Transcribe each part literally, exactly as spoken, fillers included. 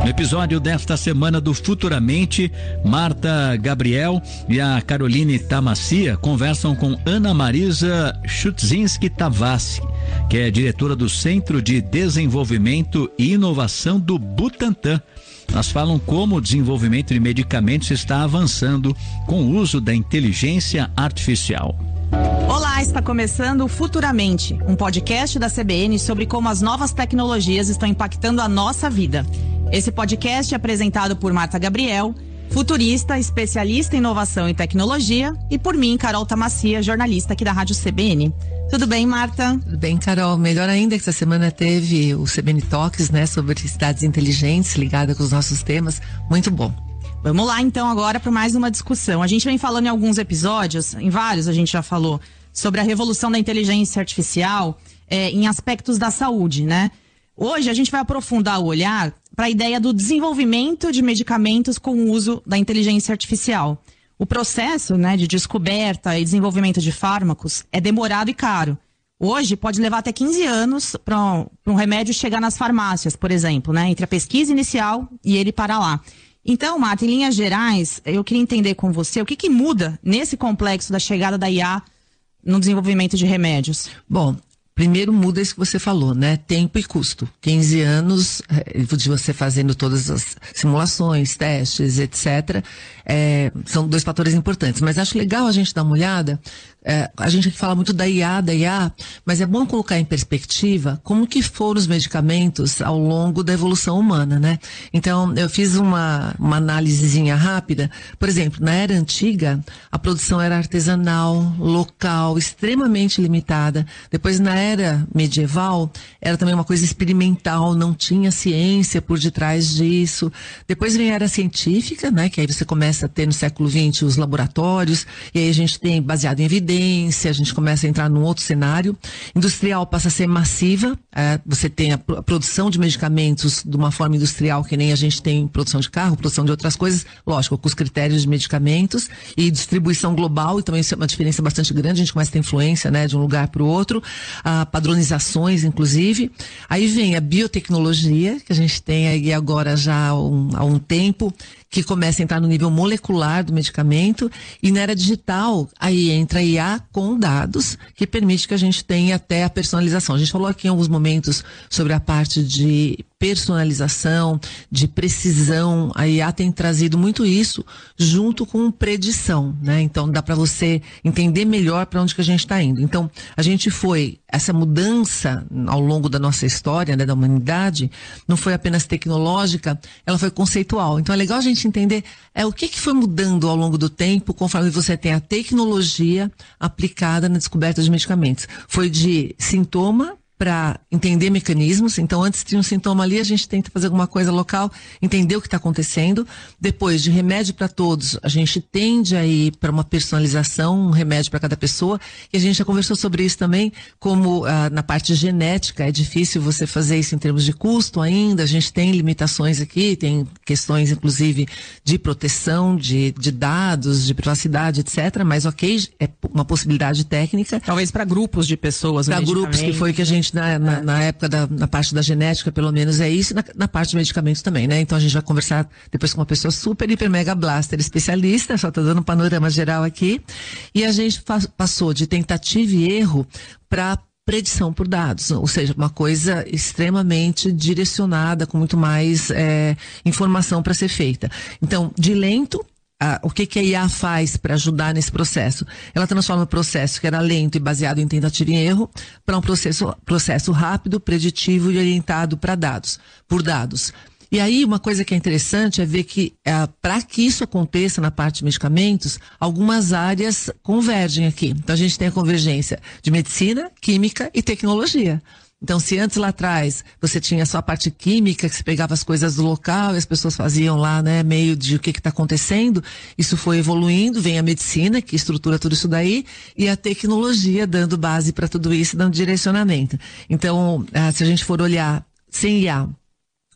No episódio desta semana do Futuramente, Marta Gabriel e a Caroline Tamassia conversam com Ana Marisa Chudzinski Tavassi, que é diretora do Centro de Desenvolvimento e Inovação do Butantan. Elas falam como o desenvolvimento de medicamentos está avançando com o uso da inteligência artificial. Olá, está começando o Futuramente, um podcast da C B N sobre como as novas tecnologias estão impactando a nossa vida. Esse podcast é apresentado por Marta Gabriel, futurista, especialista em inovação e tecnologia, e por mim, Carol Tamassia, jornalista aqui da Rádio C B N. Tudo bem, Marta? Tudo bem, Carol. Melhor ainda que essa semana teve o C B N Talks, né, sobre cidades inteligentes, ligada com os nossos temas. Muito bom. Vamos lá, então, agora para mais uma discussão. A gente vem falando em alguns episódios, em vários a gente já falou, sobre a revolução da inteligência artificial é, em aspectos da saúde, né? Hoje a gente vai aprofundar o olhar para a ideia do desenvolvimento de medicamentos com o uso da inteligência artificial. O processo, né, de descoberta e desenvolvimento de fármacos é demorado e caro. Hoje pode levar até quinze anos para um, um remédio chegar nas farmácias, por exemplo, né, entre a pesquisa inicial e ele parar lá. Então, Marta, em linhas gerais, eu queria entender com você o que, que muda nesse complexo da chegada da I A no desenvolvimento de remédios. Bom, primeiro muda isso que você falou, né? Tempo e custo. quinze anos de você fazendo todas as simulações, testes, etcétera. É, são dois fatores importantes. Mas acho legal a gente dar uma olhada. É, a gente fala muito da I A, da I A, mas é bom colocar em perspectiva como que foram os medicamentos ao longo da evolução humana, né? Então, eu fiz uma, uma análisezinha rápida. Por exemplo, na era antiga, a produção era artesanal, local, extremamente limitada. Depois, na era medieval, era também uma coisa experimental, não tinha ciência por detrás disso. Depois vem a era científica, né? Que aí você começa a ter no século vinte os laboratórios, e aí a gente tem baseado em evidência, a gente começa a entrar num outro cenário. Industrial passa a ser massiva, é, você tem a, a produção de medicamentos de uma forma industrial, que nem a gente tem produção de carro, produção de outras coisas, lógico, com os critérios de medicamentos, e distribuição global, e também isso é uma diferença bastante grande, a gente começa a ter influência, né, de um lugar para o outro, a padronizações, inclusive. Aí vem a biotecnologia, que a gente tem aí agora já há um, há um tempo, que começa a entrar no nível molecular do medicamento, e na era digital, aí entra a I A com dados, que permite que a gente tenha até a personalização. A gente falou aqui em alguns momentos sobre a parte de personalização, de precisão. A I A tem trazido muito isso junto com predição, né? Então dá para você entender melhor para onde que a gente está indo. Então a gente foi, essa mudança ao longo da nossa história, né, da humanidade, não foi apenas tecnológica, ela foi conceitual. Então é legal a gente entender é, o que que foi mudando ao longo do tempo, conforme você tem a tecnologia aplicada na descoberta de medicamentos. Foi de sintoma para entender mecanismos. Então, antes de um sintoma ali, a gente tenta fazer alguma coisa local, entender o que está acontecendo. Depois, de remédio para todos, a gente tende a ir para uma personalização, um remédio para cada pessoa. E a gente já conversou sobre isso também, como ah, na parte genética, é difícil você fazer isso em termos de custo ainda. A gente tem limitações aqui, tem questões, inclusive, de proteção de, de dados, de privacidade, etcétera. Mas, ok, é uma possibilidade técnica. Talvez para grupos de pessoas. Para grupos, que foi o que a gente Na, na, é. na época da na parte da genética, pelo menos é isso, na, na parte de medicamentos também, né? Então a gente vai conversar depois com uma pessoa super, hiper, mega blaster especialista, só tô dando um panorama geral aqui, e a gente fa- passou de tentativa e erro para predição por dados, ou seja, uma coisa extremamente direcionada, com muito mais é, informação para ser feita. Então, de lento, Ah, o que, que a I A faz para ajudar nesse processo? Ela transforma o processo que era lento e baseado em tentativa e erro para um processo, processo rápido, preditivo e orientado para dados, por dados. E aí, uma coisa que é interessante é ver que, ah, para que isso aconteça na parte de medicamentos, algumas áreas convergem aqui. Então, a gente tem a convergência de medicina, química e tecnologia. Então, se antes lá atrás você tinha só a parte química, que se pegava as coisas do local e as pessoas faziam lá, né, meio de o que está acontecendo, isso foi evoluindo, vem a medicina, que estrutura tudo isso daí, e a tecnologia dando base para tudo isso, dando direcionamento. Então, ah, se a gente for olhar sem I A,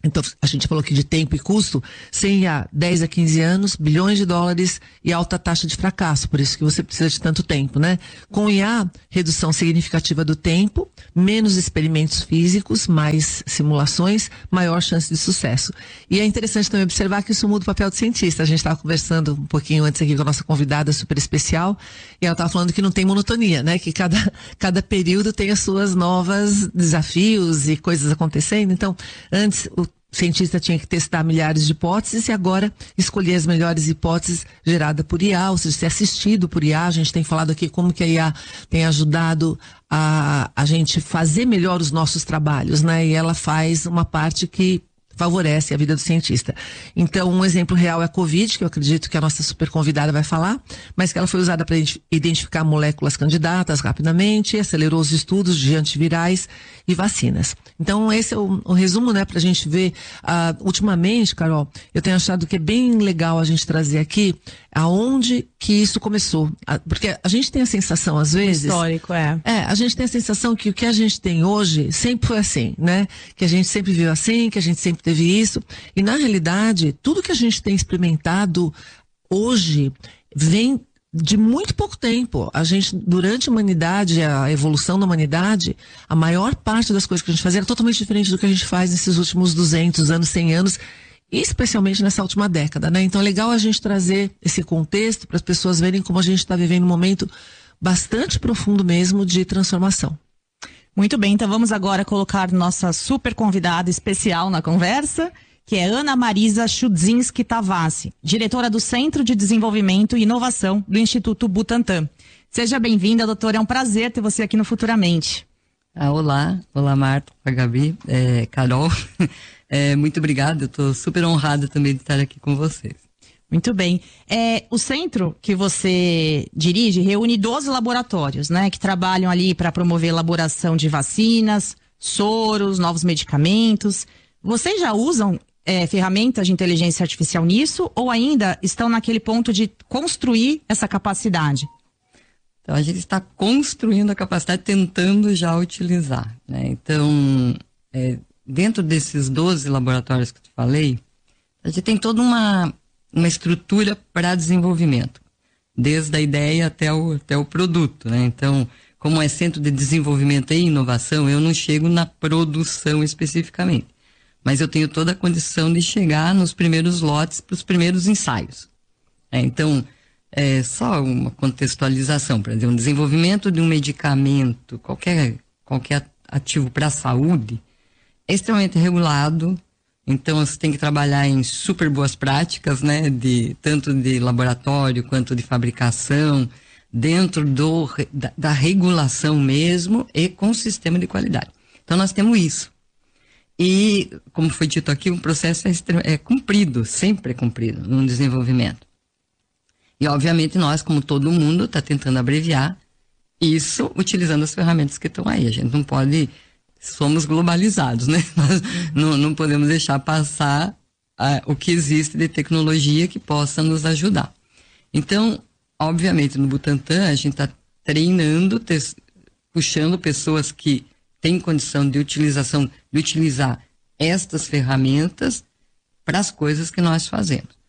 Então, a gente falou aqui de tempo e custo, sem I A, dez a quinze anos, bilhões de dólares e alta taxa de fracasso, por isso que você precisa de tanto tempo, né? Com I A, redução significativa do tempo, menos experimentos físicos, mais simulações, maior chance de sucesso. E é interessante também observar que isso muda o papel do cientista. A gente estava conversando um pouquinho antes aqui com a nossa convidada super especial, e ela estava falando que não tem monotonia, né? Que cada, cada período tem as suas novas desafios e coisas acontecendo. Então, antes, o O cientista tinha que testar milhares de hipóteses e agora escolher as melhores hipóteses geradas por I A, ou seja, ser assistido por I A. A gente tem falado aqui como que a I A tem ajudado a, a gente fazer melhor os nossos trabalhos, né? E ela faz uma parte que favorece a vida do cientista. Então, um exemplo real é a Covid, que eu acredito que a nossa super convidada vai falar, mas que ela foi usada para identificar moléculas candidatas rapidamente, acelerou os estudos de antivirais e vacinas. Então, esse é o, o resumo, né, para a gente ver. Uh, ultimamente, Carol, eu tenho achado que é bem legal a gente trazer aqui aonde que isso começou. Uh, porque a gente tem a sensação, às vezes... Histórico, é. É, a gente tem a sensação que o que a gente tem hoje sempre foi assim, né? Que a gente sempre viu assim, que a gente sempre teve isso. E, na realidade, tudo que a gente tem experimentado hoje vem de muito pouco tempo. A gente, durante a humanidade, a evolução da humanidade, a maior parte das coisas que a gente fazia era totalmente diferente do que a gente faz nesses últimos duzentos anos, cem anos, especialmente nessa última década, né? Então é legal a gente trazer esse contexto para as pessoas verem como a gente está vivendo um momento bastante profundo mesmo de transformação. Muito bem, então vamos agora colocar nossa super convidada especial na conversa, que é Ana Marisa Chudzinski Tavassi, diretora do Centro de Desenvolvimento e Inovação do Instituto Butantan. Seja bem-vinda, doutora, é um prazer ter você aqui no Futuramente. Ah, olá, olá Marta, a Gabi, é, Carol, é, muito obrigada, eu estou super honrada também de estar aqui com vocês. Muito bem. É, o centro que você dirige reúne doze laboratórios, né, que trabalham ali para promover a elaboração de vacinas, soros, novos medicamentos. Vocês já usam é, ferramentas de inteligência artificial nisso ou ainda estão naquele ponto de construir essa capacidade? Então, a gente está construindo a capacidade, tentando já utilizar, né? Então, é, dentro desses doze laboratórios que eu te falei, a gente tem toda uma... uma estrutura para desenvolvimento, desde a ideia até o, até o produto, né? Então, como é centro de desenvolvimento e inovação, eu não chego na produção especificamente, mas eu tenho toda a condição de chegar nos primeiros lotes, para os primeiros ensaios. É, então, é só uma contextualização, para dizer, um desenvolvimento de um medicamento, qualquer, qualquer ativo para a saúde, é extremamente regulado. Então, você tem que trabalhar em super boas práticas, né? De, tanto de laboratório quanto de fabricação, dentro do, da, da regulação mesmo e com sistema de qualidade. Então, nós temos isso. E, como foi dito aqui, o processo é, extrem, é cumprido, sempre é cumprido no desenvolvimento. E, obviamente, nós, como todo mundo, está tentando abreviar isso utilizando as ferramentas que estão aí. A gente não pode... Somos globalizados, né? Nós não, não podemos deixar passar uh, o que existe de tecnologia que possa nos ajudar. Então, obviamente, no Butantan, a gente está treinando, te, puxando pessoas que têm condição de utilização, de utilizar estas ferramentas para as coisas que nós fazemos.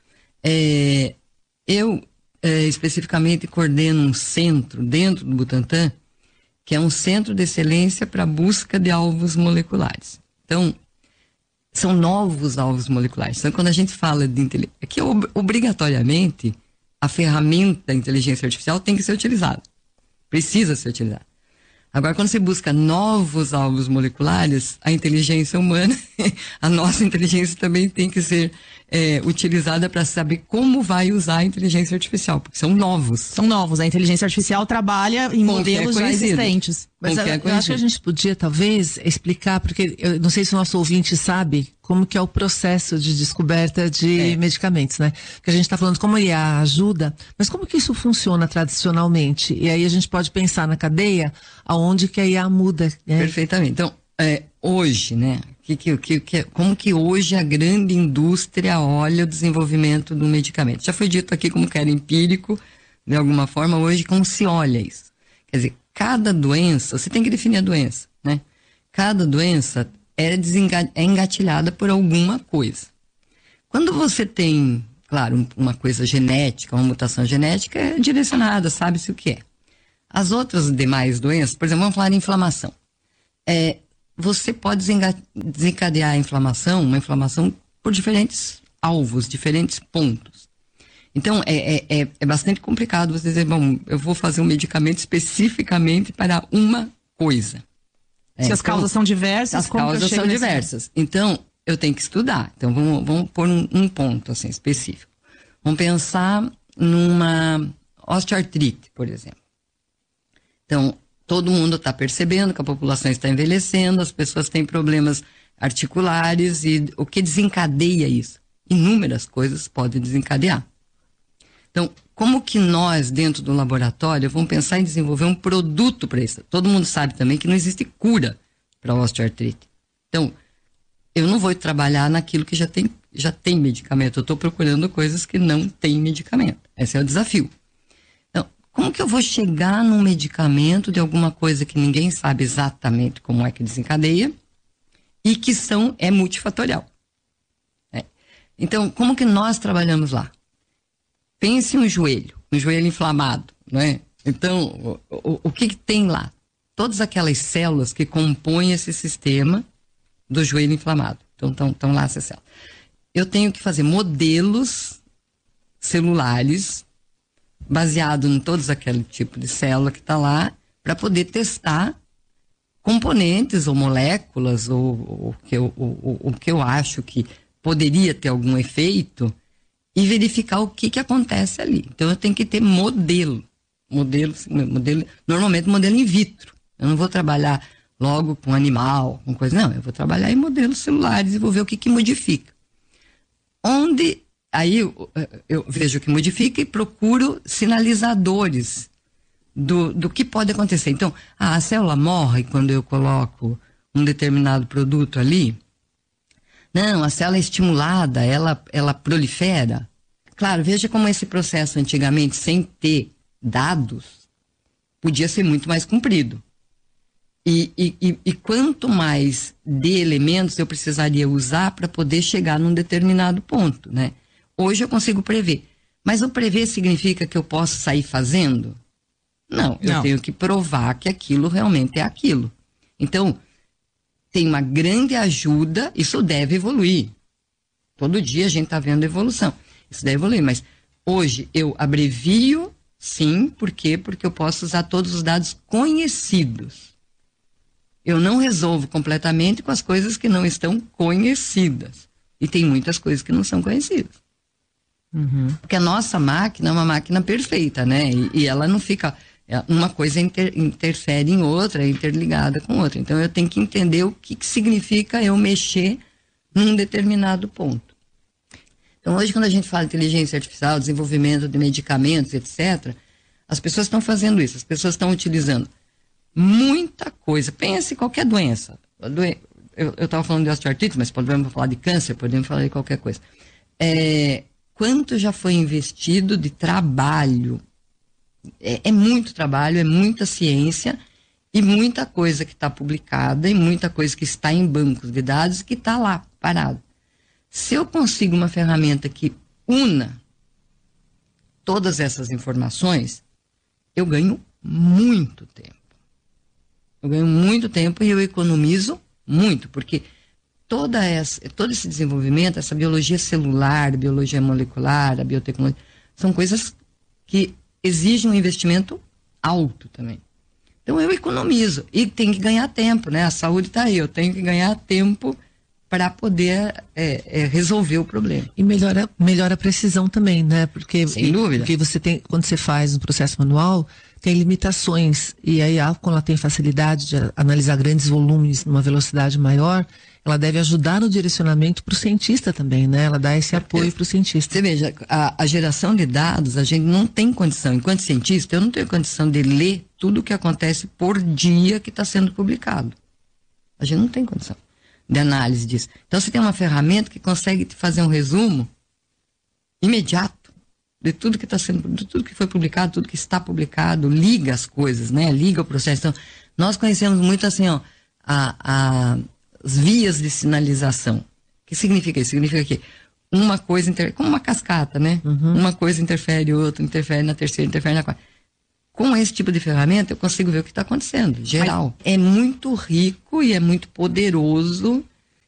É, eu, é, especificamente, coordeno um centro dentro do Butantan, que é um centro de excelência para a busca de alvos moleculares. Então, são novos alvos moleculares. Então, quando a gente fala de inteligência... É que, ob obrigatoriamente, a ferramenta da inteligência artificial tem que ser utilizada. Precisa ser utilizada. Agora, quando você busca novos alvos moleculares, a inteligência humana, a nossa inteligência também tem que ser é, utilizada para saber como vai usar a inteligência artificial, porque são novos. São novos. A inteligência artificial trabalha em modelos já existentes. Mas eu, eu acho que a gente podia, talvez, explicar, porque eu não sei se o nosso ouvinte sabe como que é o processo de descoberta de é. medicamentos, né? Porque a gente está falando como a I A ajuda, mas como que isso funciona tradicionalmente? E aí a gente pode pensar na cadeia aonde que a I A muda. Né? Perfeitamente. Então, é, hoje, né? Que, que, que, como que hoje a grande indústria olha o desenvolvimento do medicamento? Já foi dito aqui como que era empírico, de alguma forma, hoje como se olha isso. Quer dizer, cada doença, você tem que definir a doença, né? Cada doença é, desenga- é engatilhada por alguma coisa. Quando você tem, claro, uma coisa genética, uma mutação genética, é direcionada, sabe-se o que é. As outras demais doenças, por exemplo, vamos falar de inflamação. É, você pode desenga- desencadear a inflamação, uma inflamação por diferentes alvos, diferentes pontos. Então, é, é, é, é bastante complicado você dizer, bom, eu vou fazer um medicamento especificamente para uma coisa. É, Se as então, causas são diversas, as como que eu causas chego são nesse- diversas. Então, eu tenho que estudar. Então, vamos, vamos pôr um, um ponto assim, específico. Vamos pensar numa osteoartrite, por exemplo. Então, todo mundo está percebendo que a população está envelhecendo, as pessoas têm problemas articulares e o que desencadeia isso? Inúmeras coisas podem desencadear. Então, como que nós, dentro do laboratório, vamos pensar em desenvolver um produto para isso? Todo mundo sabe também que não existe cura para a osteoartrite. Então, eu não vou trabalhar naquilo que já tem, já tem medicamento. Eu estou procurando coisas que não têm medicamento. Esse é o desafio. Então, como que eu vou chegar num medicamento de alguma coisa que ninguém sabe exatamente como é que desencadeia e que são, é multifatorial? É. Então, como que nós trabalhamos lá? Pense em um joelho, um joelho inflamado, não é? Então, o, o, o que, que tem lá? Todas aquelas células que compõem esse sistema do joelho inflamado. Então, estão lá essas células. Eu tenho que fazer modelos celulares baseado em todos aquele tipo de célula que está lá para poder testar componentes ou moléculas ou o que, eu, o, o que eu acho que poderia ter algum efeito e verificar o que, que acontece ali. Então, eu tenho que ter modelo. Modelo, modelo normalmente modelo in vitro. Eu não vou trabalhar logo com animal, com coisa. Não, eu vou trabalhar em modelos celulares e vou ver o que, que modifica. Onde, aí eu, eu vejo o que modifica e procuro sinalizadores do, do que pode acontecer. Então, ah, a célula morre quando eu coloco um determinado produto ali. Não, a célula é estimulada, ela, ela prolifera. Claro, veja como esse processo antigamente, sem ter dados, podia ser muito mais comprido. E, e, e, e quanto mais de elementos eu precisaria usar para poder chegar num determinado ponto, né? Hoje eu consigo prever. Mas o prever significa que eu posso sair fazendo? Não, eu Não. tenho que provar que aquilo realmente é aquilo. Então, tem uma grande ajuda, isso deve evoluir. Todo dia a gente está vendo evolução. Isso deve evoluir, mas hoje eu abrevio, sim, por quê? Porque eu posso usar todos os dados conhecidos. Eu não resolvo completamente com as coisas que não estão conhecidas. E tem muitas coisas que não são conhecidas. Uhum. Porque a nossa máquina é uma máquina perfeita, né? E, e ela não fica... Uma coisa inter, interfere em outra, é interligada com outra. Então, eu tenho que entender o que, que significa eu mexer num determinado ponto. Então, hoje, quando a gente fala de inteligência artificial, desenvolvimento de medicamentos, etcétera, as pessoas estão fazendo isso. As pessoas estão utilizando muita coisa. Pense em qualquer doença. Eu estava falando de osteoartrite, mas podemos falar de câncer, podemos falar de qualquer coisa. É, quanto já foi investido de trabalho? É, é muito trabalho, é muita ciência e muita coisa que está publicada e muita coisa que está em bancos de dados que está lá, parado. Se eu consigo uma ferramenta que una todas essas informações, eu ganho muito tempo. Eu ganho muito tempo e eu economizo muito, porque toda essa, todo esse desenvolvimento, essa biologia celular, biologia molecular, a biotecnologia, são coisas que exigem um investimento alto também. Então eu economizo e tem que ganhar tempo, né? A saúde está aí, eu tenho que ganhar tempo para poder é, é, resolver o problema. E melhora, melhora a precisão também, né? Porque, Sem dúvida. Porque você tem, quando você faz um processo manual, tem limitações. E aí, quando ela tem facilidade de analisar grandes volumes numa velocidade maior, ela deve ajudar no direcionamento para o cientista também, né? Ela dá esse apoio para o cientista. Você veja, a, a geração de dados, a gente não tem condição, enquanto cientista, eu não tenho condição de ler tudo o que acontece por dia que está sendo publicado. A gente não tem condição de análise disso. Então, você tem uma ferramenta que consegue te fazer um resumo imediato de tudo que está sendo, de tudo que foi publicado, tudo que está publicado, liga as coisas, né? Liga o processo. Então, nós conhecemos muito assim, ó, a, a vias de sinalização. O que significa isso? Significa que uma coisa, inter... como uma cascata, né? Uhum. Uma coisa interfere, outra interfere na terceira, interfere na quarta. Com esse tipo de ferramenta, eu consigo ver o que está acontecendo, geral. Mas... é muito rico e é muito poderoso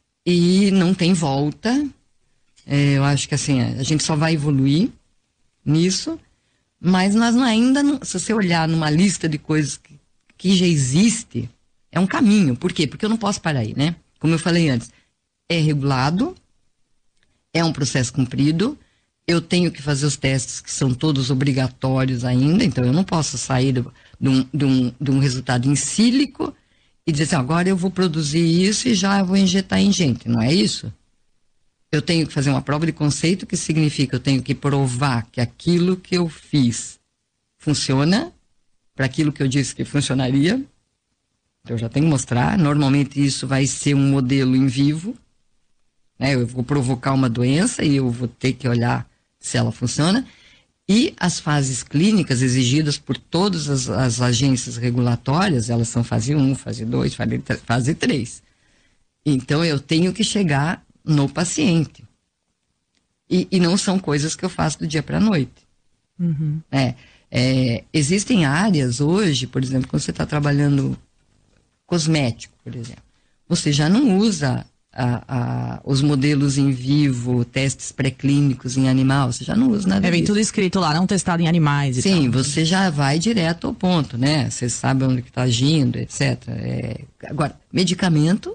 e não tem volta. É, eu acho que assim, a gente só vai evoluir nisso, mas nós não ainda, não, se você olhar numa lista de coisas que, que já existe, é um caminho. Por quê? Porque eu não posso parar aí, né? Como eu falei antes, é regulado, é um processo cumprido, eu tenho que fazer os testes que são todos obrigatórios ainda, então eu não posso sair de, de, um, de, um, de um resultado em sílico e dizer assim, agora eu vou produzir isso e já vou injetar em gente, não é isso? Eu tenho que fazer uma prova de conceito, que significa eu tenho que provar que aquilo que eu fiz funciona, para aquilo que eu disse que funcionaria, então eu já tenho que mostrar, normalmente isso vai ser um modelo em vivo, né? Eu vou provocar uma doença e eu vou ter que olhar se ela funciona, e as fases clínicas exigidas por todas as, as agências regulatórias, elas são fase um, fase dois, fase três. Então eu tenho que chegar no paciente. E, e não são coisas que eu faço do dia para a noite. Uhum. É, é, existem áreas hoje, por exemplo, quando você está trabalhando cosmético, por exemplo, você já não usa A, a, os modelos em vivo, testes pré-clínicos em animal, você já não usa nada É bem disso. tudo escrito lá, não testado em animais e Sim, tal. você já vai direto ao ponto, né? Você sabe onde que está agindo, etcétera. É, agora, medicamento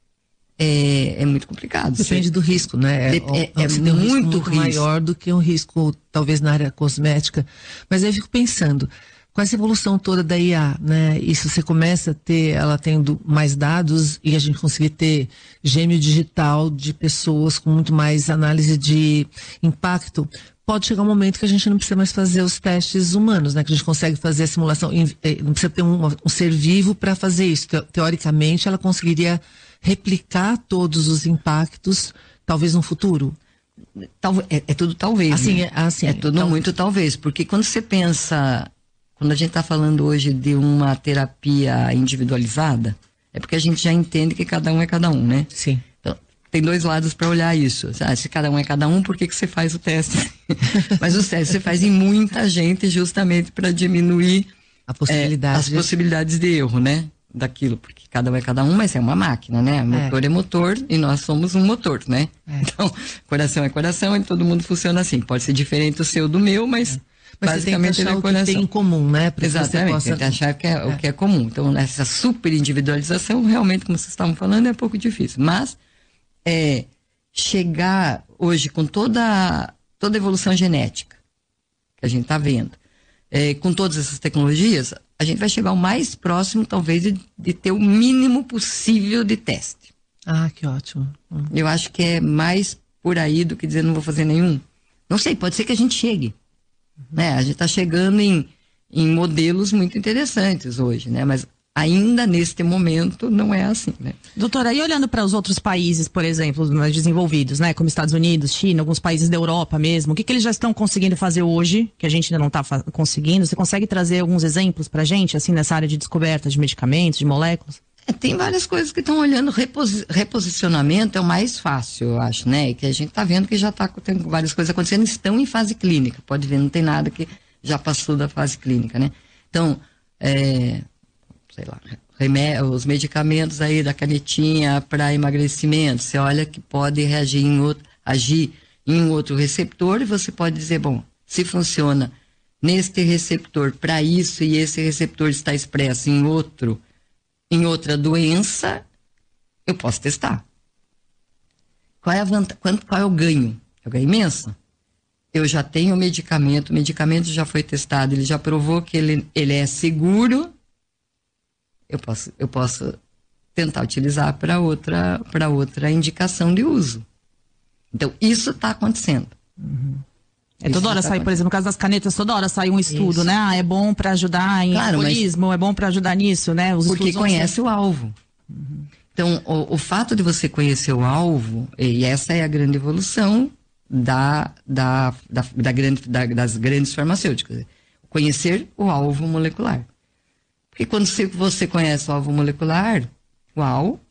é, é muito complicado. Depende você, do risco, né? É, é, é, é muito, um risco muito risco. maior do que um risco, talvez, na área cosmética. Mas aí eu fico pensando, com essa evolução toda da I A, né? E se você começa a ter, ela tendo mais dados e a gente conseguir ter gêmeo digital de pessoas com muito mais análise de impacto, pode chegar um momento que a gente não precisa mais fazer os testes humanos, né? Que a gente consegue fazer a simulação, não precisa ter um, um ser vivo para fazer isso. Teoricamente, ela conseguiria replicar todos os impactos, talvez no futuro. Tal, é, é tudo talvez. Assim, né? é, assim, é tudo talvez. Muito talvez, porque quando você pensa... Quando a gente está falando hoje de uma terapia individualizada, é porque a gente já entende que cada um é cada um, né? Sim. Então, tem dois lados para olhar isso. Ah, se cada um é cada um, por que, que você faz o teste? Mas o teste você faz em muita gente justamente para diminuir a possibilidade é, as possibilidades de erro, né? Daquilo, porque cada um é cada um, mas é uma máquina, né? Motor é, é motor e nós somos um motor, né? É. Então, coração é coração e todo mundo funciona assim. Pode ser diferente o seu do meu, mas... É. Mas basicamente você tem que achar o que tem em comum, né? Pra Exatamente, você possa... tem que achar que é, é. o que é comum. Então, essa super individualização, realmente, como vocês estavam falando, é um pouco difícil. Mas, é, chegar hoje com toda, toda a evolução genética que a gente está vendo, é, com todas essas tecnologias, a gente vai chegar o mais próximo, talvez, de, de ter o mínimo possível de teste. Ah, que ótimo. Hum. Eu acho que é mais por aí do que dizer não vou fazer nenhum. Não sei, pode ser que a gente chegue. Né? A gente está chegando em, em modelos muito interessantes hoje, né? Mas ainda neste momento não é assim, né? Doutora, e olhando para os outros países, por exemplo, mais desenvolvidos, né? Como Estados Unidos, China, alguns países da Europa mesmo, o que, que eles já estão conseguindo fazer hoje, que a gente ainda não está conseguindo? Você consegue trazer alguns exemplos para a gente, assim, nessa área de descoberta de medicamentos, de moléculas? É, tem várias coisas que estão olhando. Reposi reposicionamento é o mais fácil, eu acho, né? Que a gente está vendo que já está tendo várias coisas acontecendo, estão em fase clínica. Pode ver, não tem nada que já passou da fase clínica, né? Então, é, sei lá, os medicamentos aí da canetinha para emagrecimento, você olha que pode reagir em outro, agir em outro receptor e você pode dizer, bom, se funciona neste receptor para isso e esse receptor está expresso em outro em outra doença, eu posso testar. Qual é a vantagem? Qual é o ganho? É o ganho imenso. Eu já tenho o medicamento, o medicamento já foi testado, ele já provou que ele, ele é seguro, eu posso, eu posso tentar utilizar para outra, para outra indicação de uso. Então, isso está acontecendo. Uhum. É toda hora sai, por exemplo, no caso das canetas, toda hora sai um estudo, Isso. né? Ah, é bom para ajudar em claro, alcoolismo, mas... é bom para ajudar nisso, né? Os Porque conhece ser... o alvo. Uhum. Então, o, o fato de você conhecer o alvo, e essa é a grande evolução da, da, da, da grande, da, das grandes farmacêuticas. Conhecer o alvo molecular. Porque quando você conhece o alvo molecular, uau,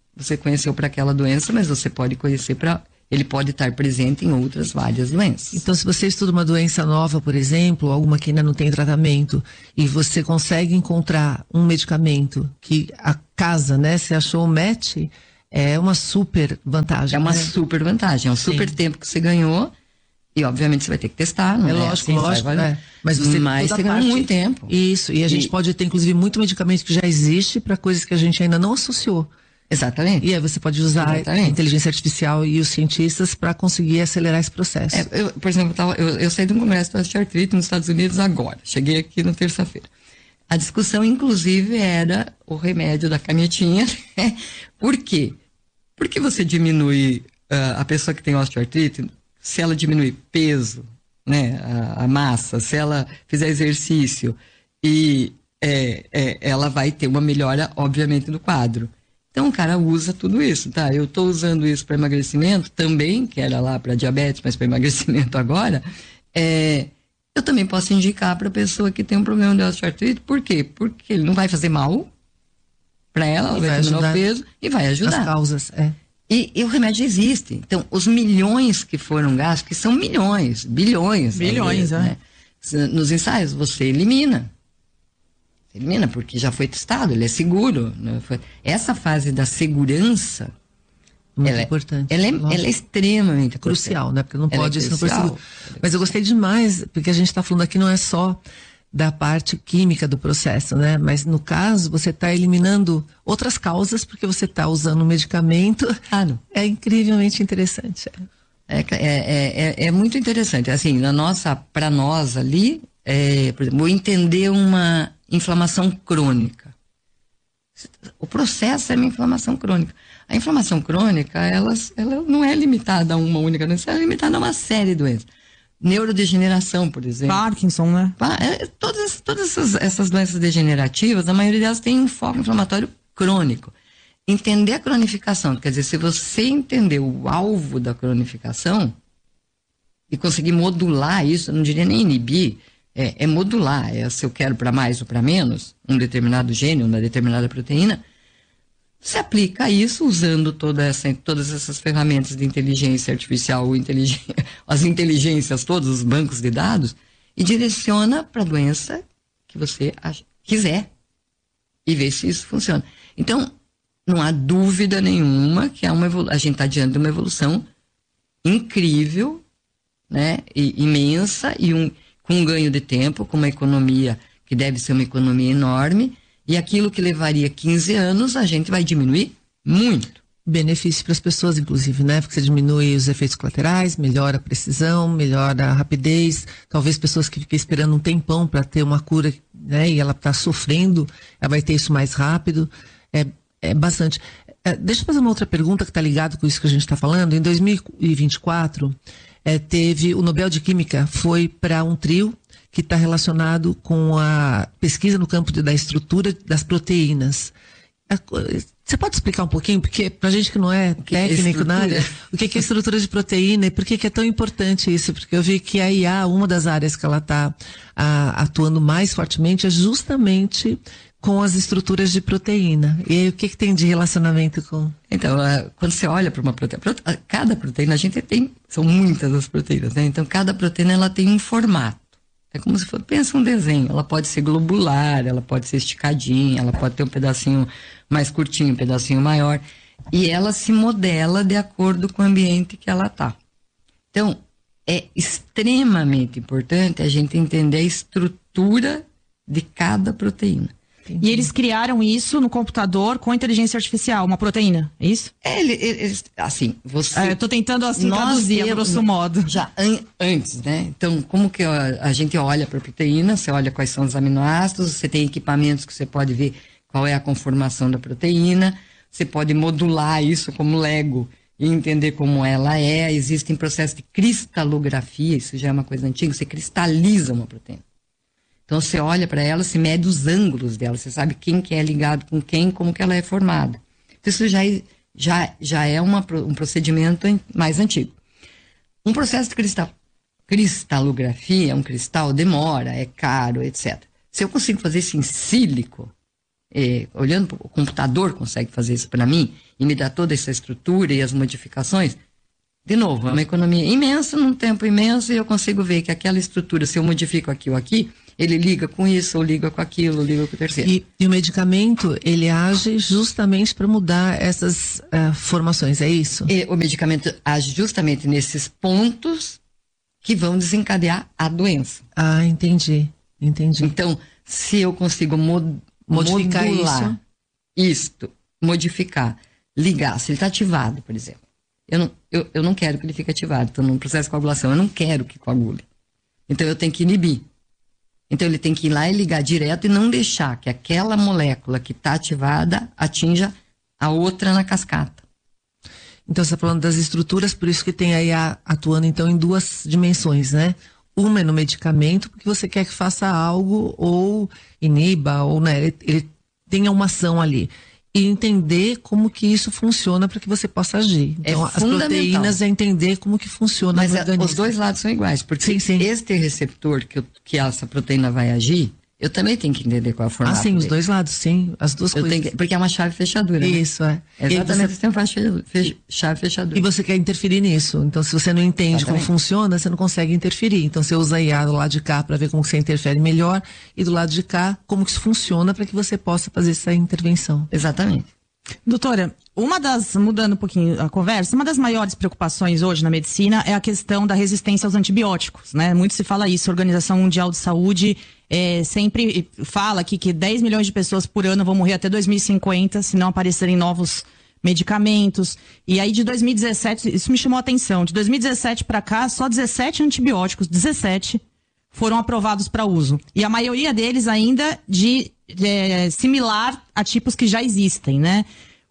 você conheceu para aquela doença, mas você pode conhecer para... Ele pode estar presente em outras várias doenças. Então, se você estuda uma doença nova, por exemplo, alguma que ainda não tem tratamento, e você consegue encontrar um medicamento que a casa, né, se achou o match, é uma super vantagem. É uma né? super vantagem, é um Sim. super tempo que você ganhou, e obviamente você vai ter que testar, não é? É lógico, assim, lógico, vai, vai... é. Mas você, Mas você ganha muito tempo. Isso, e a gente E... pode ter, inclusive, muito medicamento que já existe para coisas que a gente ainda não associou. Exatamente. E aí você pode usar Exatamente. a inteligência artificial e os cientistas para conseguir acelerar esse processo. É, eu, por exemplo, eu, tava, eu, eu saí de um congresso de osteoartrite nos Estados Unidos agora. Cheguei aqui na terça-feira. A discussão, inclusive, era o remédio da canetinha. Né? Por quê? Porque você diminui uh, a pessoa que tem osteoartrite, se ela diminuir peso, né, a, a massa, se ela fizer exercício, e é, é, ela vai ter uma melhora, obviamente, do quadro. Então o cara usa tudo isso, tá? Eu estou usando isso para emagrecimento também, que era lá para diabetes, mas para emagrecimento agora. É, eu também posso indicar para a pessoa que tem um problema de osteoartrite. Por quê? Porque ele não vai fazer mal para ela, ela E vai, vai diminuir o ajudar peso e vai ajudar. As causas, é. E, e o remédio existe. Então, os milhões que foram gastos, que são milhões, bilhões. Bilhões, talvez, é. né? Nos ensaios, você elimina. Elimina, porque já foi testado, ele é seguro. Né? Foi... Essa fase da segurança, Muito ela, importante. Ela é, ela é extremamente crucial, importante. né? Porque não Ela pode é isso não crucial. seguro. Mas eu gostei demais, porque a gente está falando aqui não é só da parte química do processo, né? Mas no caso, você está eliminando outras causas, porque você está usando um medicamento. Claro. É incrivelmente interessante. É, é, é, é muito interessante. Assim, na nossa, para nós ali, é, por exemplo, entender uma inflamação crônica. O processo é uma inflamação crônica. A inflamação crônica, ela, ela não é limitada a uma única doença, ela é limitada a uma série de doenças. Neurodegeneração, por exemplo. Parkinson, né? É, todas todas essas, essas doenças degenerativas, a maioria delas tem um foco inflamatório crônico. Entender a cronificação, quer dizer, se você entender o alvo da cronificação e conseguir modular isso, eu não diria nem inibir, é, é modular, é se eu quero para mais ou para menos, um determinado gene, uma determinada proteína, você aplica isso usando toda essa, todas essas ferramentas de inteligência artificial, intelig... as inteligências, todos os bancos de dados, e direciona para a doença que você quiser e vê se isso funciona. Então, não há dúvida nenhuma que há uma evolu... a gente está diante de uma evolução incrível, né, e imensa, e um, com um ganho de tempo, com uma economia que deve ser uma economia enorme, e aquilo que levaria quinze anos, a gente vai diminuir muito. Benefício para as pessoas, inclusive, né? Porque você diminui os efeitos colaterais, melhora a precisão, melhora a rapidez. Talvez pessoas que ficam esperando um tempão para ter uma cura, né? E ela está sofrendo, ela vai ter isso mais rápido. É, é bastante. É, deixa eu fazer uma outra pergunta que está ligada com isso que a gente está falando. Em dois mil e vinte e quatro, é, teve o Nobel de Química, foi para um trio que está relacionado com a pesquisa no campo de, da estrutura das proteínas. Você pode explicar um pouquinho, porque pra gente que não é técnico na área, o que é estrutura de proteína e por que é tão importante isso? Porque eu vi que a I A, uma das áreas que ela está atuando mais fortemente é justamente com as estruturas de proteína. E aí, o que, que tem de relacionamento com... Então, uh, quando você olha para uma proteína, prote... cada proteína, a gente tem, são muitas as proteínas, né? Então, cada proteína, ela tem um formato. É como se fosse, pensa um desenho, ela pode ser globular, ela pode ser esticadinha, ela pode ter um pedacinho mais curtinho, um pedacinho maior, e ela se modela de acordo com o ambiente que ela está. Então, é extremamente importante a gente entender a estrutura de cada proteína. E eles criaram isso no computador com inteligência artificial, uma proteína, é isso? É, ele, ele, assim, você... É, eu tô tentando assim traduzir, a grosso modo. Já an, antes, né? Então, como que a, a gente olha para a proteína, você olha quais são os aminoácidos, você tem equipamentos que você pode ver qual é a conformação da proteína, você pode modular isso como Lego e entender como ela é. Existem processos de cristalografia, isso já é uma coisa antiga, você cristaliza uma proteína. Então, você olha para ela, você mede os ângulos dela, você sabe quem que é ligado com quem, como que ela é formada. Então, isso já, já, já é uma, um procedimento mais antigo. Um processo de cristal, cristalografia, um cristal demora, é caro, etcétera. Se eu consigo fazer isso em sílico, é, olhando para o computador consegue fazer isso para mim e me dá toda essa estrutura e as modificações, de novo, é uma economia imensa, num tempo imenso, e eu consigo ver que aquela estrutura, se eu modifico aqui ou aqui, ele liga com isso, ou liga com aquilo, ou liga com o terceiro. E, e o medicamento, ele age justamente para mudar essas uh, formações, é isso? E o medicamento age justamente nesses pontos que vão desencadear a doença. Ah, entendi, entendi. Então, se eu consigo mod modificar modular isso, isto, modificar, ligar, se ele está ativado, por exemplo, eu não, eu, eu não quero que ele fique ativado, estou num processo de coagulação, eu não quero que coagule. Então, eu tenho que inibir. Então, ele tem que ir lá e ligar direto e não deixar que aquela molécula que está ativada atinja a outra na cascata. Então, você está falando das estruturas, por isso que tem aí a, atuando, então, em duas dimensões, né? Uma é no medicamento, porque você quer que faça algo, ou iniba, ou né, ele, ele tenha uma ação ali. E entender como que isso funciona para que você possa agir. Então, é as proteínas é entender como que funciona Mas no a, organismo. os dois lados são iguais, porque sim, sim. este receptor que, eu, que essa proteína vai agir, eu também tenho que entender qual é a formato Ah, sim, os dele. dois lados, sim, as duas eu coisas. tenho que, porque é uma chave fechadura, Isso, né? é. Exatamente, você... tem uma fechadura, chave fechadura. E você quer interferir nisso. Então, se você não entende Exatamente. como funciona, você não consegue interferir. Então, você usa a I A do lado de cá para ver como você interfere melhor, e do lado de cá, como que isso funciona para que você possa fazer essa intervenção. Exatamente. Doutora, uma das, mudando um pouquinho a conversa, uma das maiores preocupações hoje na medicina é a questão da resistência aos antibióticos, né? Muito se fala isso, a Organização Mundial de Saúde é, sempre fala aqui que dez milhões de pessoas por ano vão morrer até dois mil e cinquenta se não aparecerem novos medicamentos. E aí de dois mil e dezessete, isso me chamou a atenção, de dois mil e dezessete para cá, só dezessete antibióticos, dezessete, foram aprovados para uso. E a maioria deles ainda de é, similar a tipos que já existem, né?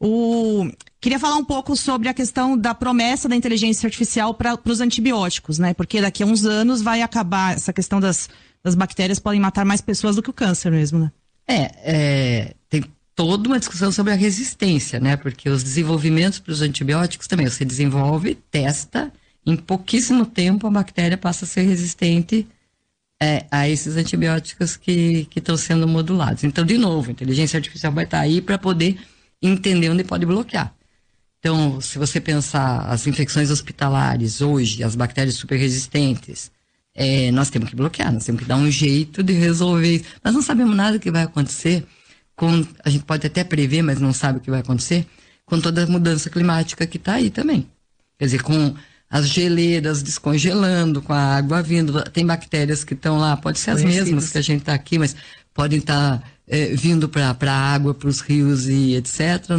O... Queria falar um pouco sobre a questão da promessa da inteligência artificial para os antibióticos, né? Porque daqui a uns anos vai acabar essa questão das, das bactérias podem matar mais pessoas do que o câncer mesmo, né? É, é tem toda uma discussão sobre a resistência, né? Porque os desenvolvimentos para os antibióticos também, você desenvolve, testa, em pouquíssimo tempo a bactéria passa a ser resistente É, a esses antibióticos que estão sendo modulados. Então, de novo, a inteligência artificial vai estar aí para poder entender onde pode bloquear. Então, se você pensar as infecções hospitalares hoje, as bactérias superresistentes, é, nós temos que bloquear, nós temos que dar um jeito de resolver isso. Nós não sabemos nada do que vai acontecer, com, a gente pode até prever, mas não sabe o que vai acontecer, com toda a mudança climática que está aí também. Quer dizer, com as geleiras descongelando, com a água vindo, tem bactérias que estão lá, pode ser as mesmas que a gente está aqui, mas podem estar tá, é, vindo para a água, para os rios e etcétera.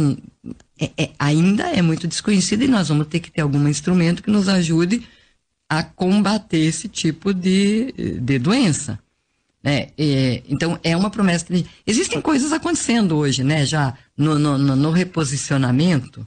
É, é, ainda é muito desconhecido e nós vamos ter que ter algum instrumento que nos ajude a combater esse tipo de, de doença. Né? É, então, é uma promessa. De... Existem coisas acontecendo hoje, né? Já no, no, no reposicionamento,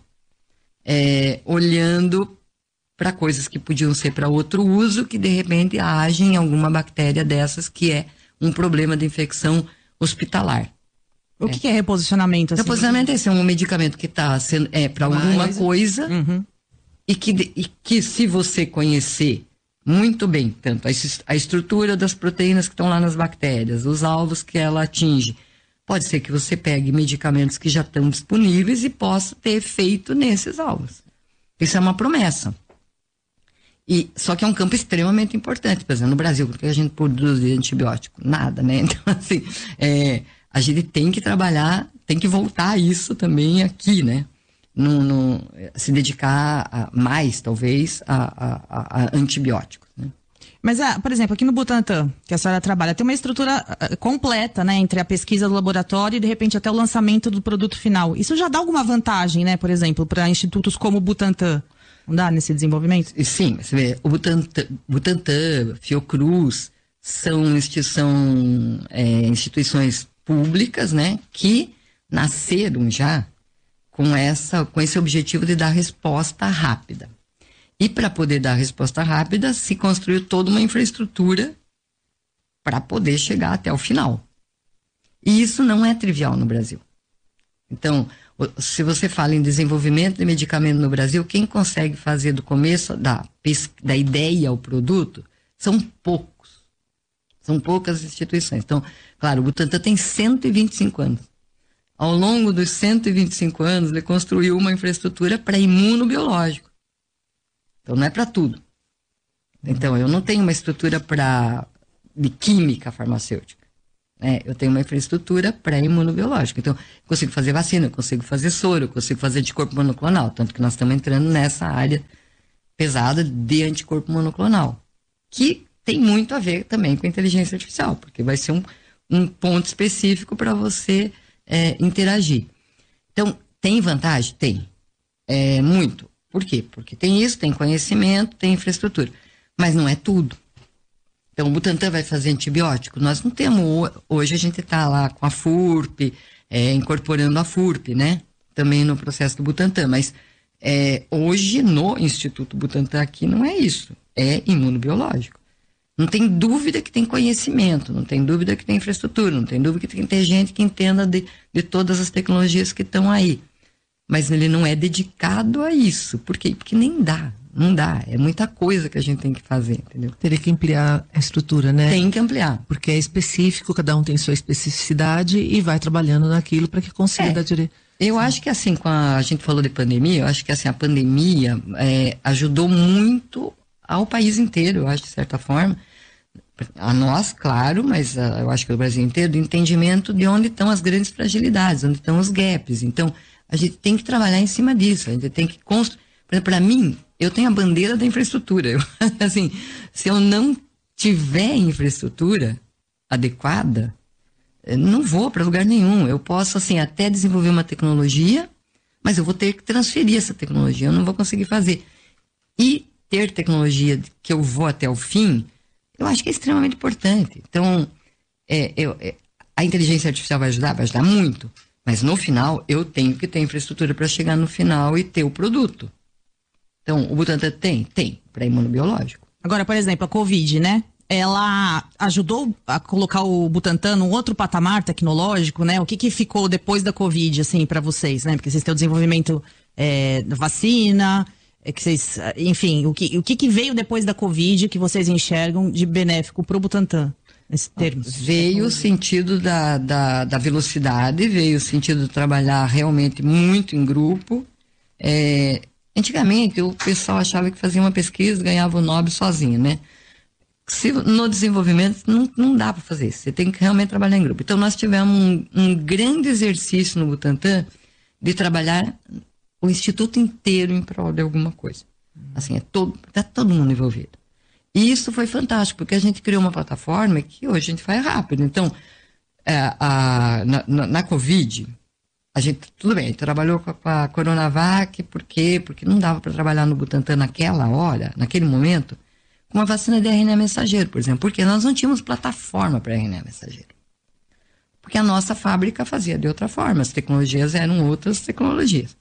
é, olhando para coisas que podiam ser para outro uso, que de repente agem em alguma bactéria dessas, que é um problema de infecção hospitalar. O que é, que é reposicionamento? Assim? Reposicionamento é esse, é um medicamento que está sendo é, para alguma coisa, uhum. e, que, e que se você conhecer muito bem, tanto a, a estrutura das proteínas que estão lá nas bactérias, os alvos que ela atinge, pode ser que você pegue medicamentos que já estão disponíveis e possa ter efeito nesses alvos. Isso é uma promessa. E, só que é um campo extremamente importante. Por exemplo, no Brasil, porque a gente produz de antibiótico? Nada, né? Então, assim, é, a gente tem que trabalhar, tem que voltar a isso também aqui, né? No, no, se dedicar a, mais, talvez, a, a, a antibióticos, né? Mas, ah, por exemplo, aqui no Butantan, que a senhora trabalha, tem uma estrutura uh, completa, né? Entre a pesquisa do laboratório e, de repente, até o lançamento do produto final. Isso já dá alguma vantagem, né? Por exemplo, para institutos como o Butantan? Não dá nesse desenvolvimento? Sim, você vê, o Butantan, Butantan Fiocruz, são, são é, instituições públicas, né, que nasceram já com, essa, com esse objetivo de dar resposta rápida. E para poder dar resposta rápida, se construiu toda uma infraestrutura para poder chegar até o final. E isso não é trivial no Brasil. Então, se você fala em desenvolvimento de medicamento no Brasil, quem consegue fazer do começo da, da ideia ao produto são poucos. São poucas instituições. Então, claro, o Butantan tem cento e vinte e cinco anos. ao longo dos cento e vinte e cinco anos, ele construiu uma infraestrutura para imunobiológico. Então, não é para tudo. Então, eu não tenho uma estrutura para de química farmacêutica. Né? Eu tenho uma infraestrutura para imunobiológico. Então, eu consigo fazer vacina, eu consigo fazer soro, eu consigo fazer anticorpo monoclonal. Tanto que nós estamos entrando nessa área pesada de anticorpo monoclonal. Que tem muito a ver também com a inteligência artificial, porque vai ser um, um ponto específico para você é, interagir. Então, tem vantagem? Tem. É, muito. Por quê? Porque tem isso, tem conhecimento, tem infraestrutura. Mas não é tudo. Então, o Butantan vai fazer antibiótico? Nós não temos. Hoje a gente está lá com a F U R P, é, incorporando a F U R P, né? Também no processo do Butantan. Mas é, hoje no Instituto Butantan aqui não é isso. É imunobiológico. Não tem dúvida que tem conhecimento, não tem dúvida que tem infraestrutura, não tem dúvida que tem, tem gente que entenda de, de todas as tecnologias que estão aí. Mas ele não é dedicado a isso. Por quê? Porque nem dá. Não dá, é muita coisa que a gente tem que fazer, entendeu? Teria que ampliar a estrutura, né? Tem que ampliar. Porque é específico, cada um tem sua especificidade e vai trabalhando naquilo para que consiga é, dar direito. Eu acho que assim, com a, a gente falou de pandemia, eu acho que assim, a pandemia é, ajudou muito ao país inteiro, eu acho, de certa forma. A nós, claro, mas a, eu acho que o Brasil inteiro, do entendimento de onde estão as grandes fragilidades, onde estão os gaps. Então, a gente tem que trabalhar em cima disso, a gente tem que construir. Para mim, eu tenho a bandeira da infraestrutura. Eu, assim, se eu não tiver infraestrutura adequada, não vou para lugar nenhum. Eu posso, assim, até desenvolver uma tecnologia, mas eu vou ter que transferir essa tecnologia. Eu não vou conseguir fazer. E ter tecnologia que eu vou até o fim, eu acho que é extremamente importante. Então, é, eu, é, a inteligência artificial vai ajudar? Vai ajudar muito. Mas no final, eu tenho que ter infraestrutura para chegar no final e ter o produto. Então, o Butantan tem? Tem, para imunobiológico. Agora, por exemplo, a Covid, né? Ela ajudou a colocar o Butantan num outro patamar tecnológico, né? O que que ficou depois da Covid, assim, para vocês, né? Porque vocês têm o desenvolvimento é, da vacina, é, que vocês, enfim, o que, o que que veio depois da Covid que vocês enxergam de benéfico para o Butantan, nesses termos? Veio o sentido da, da, da velocidade, veio o sentido de trabalhar realmente muito em grupo, é... Antigamente, o pessoal achava que fazia uma pesquisa e ganhava o Nobel sozinho, né? Se, no desenvolvimento, não, não dá para fazer isso. Você tem que realmente trabalhar em grupo. Então, nós tivemos um, um grande exercício no Butantan de trabalhar o instituto inteiro em prol de alguma coisa. Assim, é todo, tá todo mundo envolvido. E isso foi fantástico, porque a gente criou uma plataforma que hoje a gente faz rápido. Então, é, a, na, na, na Covid... A gente, tudo bem, trabalhou com a, com a Coronavac, por quê? Porque não dava para trabalhar no Butantan naquela hora, naquele momento, com uma vacina de R N A mensageiro, por exemplo, porque nós não tínhamos plataforma para R N A mensageiro. Porque a nossa fábrica fazia de outra forma, as tecnologias eram outras tecnologias. O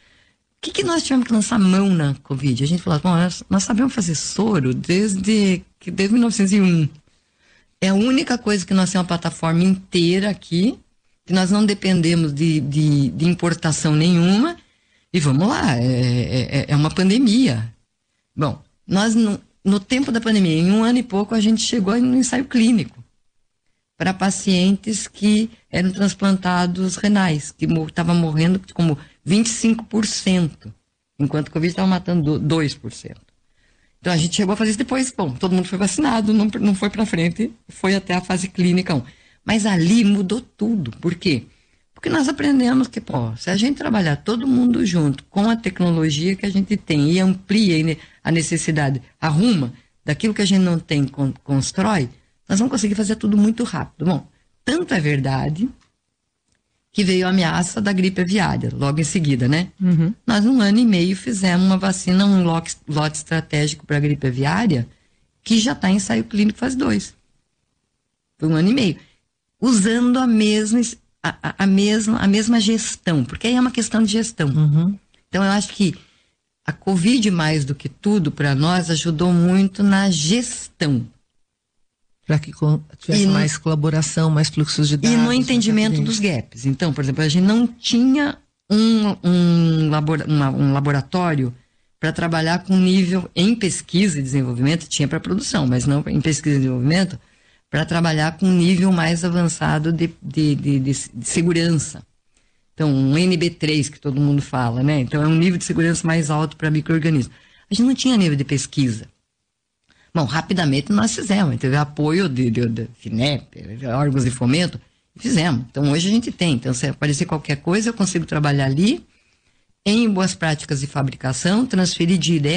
que, que nós tivemos que lançar mão na Covid? A gente falou, bom, nós, nós sabemos fazer soro desde, desde mil novecentos e um. É a única coisa que nós temos uma plataforma inteira aqui, que nós não dependemos de, de, de importação nenhuma, e vamos lá, é, é, é uma pandemia. Bom, nós no, no tempo da pandemia, em um ano e pouco, a gente chegou no ensaio clínico para pacientes que eram transplantados renais, que estavam morrendo como vinte e cinco por cento, enquanto o Covid estava matando dois por cento. Então a gente chegou a fazer isso depois, bom, todo mundo foi vacinado, não, não foi para frente, foi até a fase clínica um. Mas ali mudou tudo. Por quê? Porque nós aprendemos que, pô, se a gente trabalhar todo mundo junto com a tecnologia que a gente tem e amplia a necessidade, arruma daquilo que a gente não tem, constrói, nós vamos conseguir fazer tudo muito rápido. Bom, tanto é verdade que veio a ameaça da gripe aviária, logo em seguida, né? Uhum. Nós, um ano e meio, fizemos uma vacina, um lote, lote estratégico para a gripe aviária, que já está em ensaio clínico fase dois. Foi um ano e meio. Usando a mesma, a, a, mesma, a mesma gestão, porque aí é uma questão de gestão. Uhum. Então, eu acho que a Covid, mais do que tudo, para nós, ajudou muito na gestão. Para que tivesse no, mais colaboração, mais fluxos de dados. E no entendimento dos gaps. Então, por exemplo, a gente não tinha um, um, labora, uma, um laboratório para trabalhar com nível em pesquisa e desenvolvimento, tinha para produção, mas não em pesquisa e desenvolvimento, para trabalhar com um nível mais avançado de, de, de, de, de segurança. Então, um N B três que todo mundo fala, né? Então, é um nível de segurança mais alto para micro-organismos. A gente não tinha nível de pesquisa. Bom, rapidamente nós fizemos, teve apoio de, de, de FINEP, órgãos de fomento, fizemos. Então, hoje a gente tem. Então, se aparecer qualquer coisa, eu consigo trabalhar ali, em boas práticas de fabricação, transferir direto